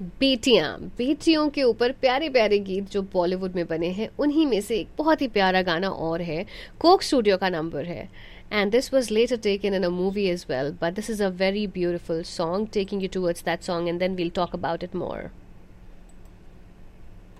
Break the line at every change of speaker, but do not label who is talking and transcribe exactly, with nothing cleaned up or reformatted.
बेटियां, बेटियों के ऊपर प्यारे प्यारे गीत जो बॉलीवुड में बने हैं, उन्हीं में से एक बहुत ही प्यारा गाना और है, कोक स्टूडियो का नंबर है. And this was later taken in a movie as well, but this is a very beautiful song, taking you towards that song, and then we'll talk about it more.